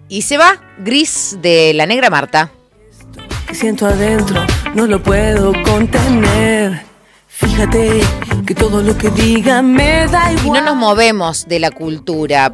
Y se va Gris de La Negra Marta. Que siento adentro, no lo puedo contener. Fíjate que todo lo que diga me da igual. Y no nos movemos de la cultura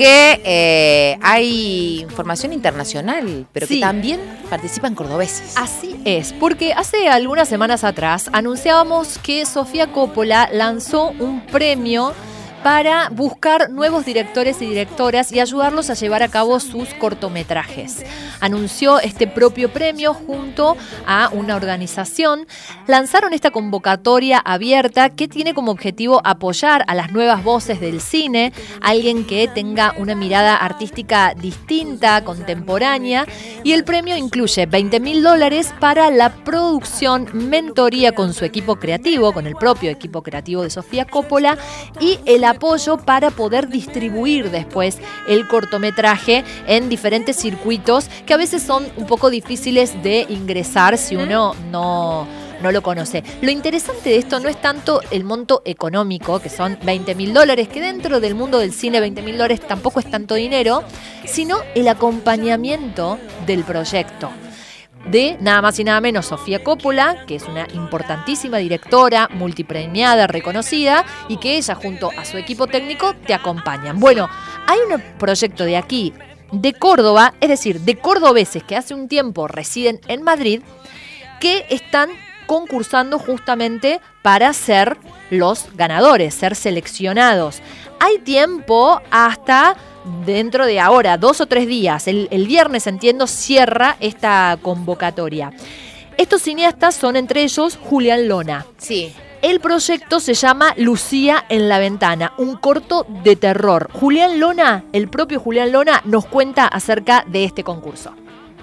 porque hay información internacional, pero sí, que también participan cordobeses. Así es, porque hace algunas semanas atrás anunciábamos que Sofía Coppola lanzó un premio para buscar nuevos directores y directoras y ayudarlos a llevar a cabo sus cortometrajes. Anunció este propio premio junto a una organización. Lanzaron esta convocatoria abierta que tiene como objetivo apoyar a las nuevas voces del cine, alguien que tenga una mirada artística distinta, contemporánea, y el premio incluye $20.000 para la producción, mentoría con su equipo creativo, con el propio equipo creativo de Sofía Coppola, y el apoyo para poder distribuir después el cortometraje en diferentes circuitos que a veces son un poco difíciles de ingresar si uno no lo conoce. Lo interesante de esto no es tanto el monto económico, que son $20.000, que dentro del mundo del cine $20.000 tampoco es tanto dinero, sino el acompañamiento del proyecto de nada más y nada menos Sofía Coppola, que es una importantísima directora, multipremiada, reconocida, y que ella junto a su equipo técnico te acompañan. Bueno, hay un proyecto de aquí, de Córdoba, es decir, de cordobeses que hace un tiempo residen en Madrid, que están concursando justamente para ser los ganadores, ser seleccionados. Hay tiempo hasta dentro de ahora, 2 o 3 días, el viernes, entiendo, cierra esta convocatoria. Estos cineastas son entre ellos Julián Lona. Sí. El proyecto se llama Lucía en la ventana, un corto de terror. Julián Lona, el propio Julián Lona, nos cuenta acerca de este concurso.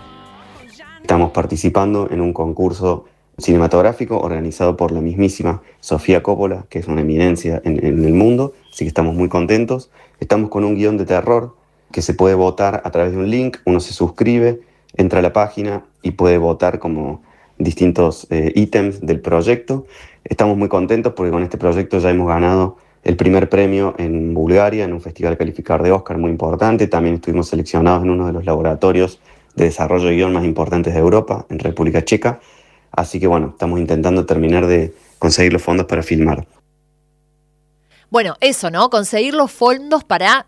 Estamos participando en un concurso cinematográfico organizado por la mismísima Sofía Coppola, que es una eminencia en el mundo, así que estamos muy contentos. Estamos con un guión de terror que se puede votar a través de un link. Uno se suscribe, entra a la página y puede votar como distintos ítems del proyecto. Estamos muy contentos porque con este proyecto ya hemos ganado el primer premio en Bulgaria, en un festival calificador de Oscar muy importante. También estuvimos seleccionados en uno de los laboratorios de desarrollo de guión más importantes de Europa, en República Checa. Así que bueno, estamos intentando terminar de conseguir los fondos para filmar. Bueno, eso, ¿no? Conseguir los fondos para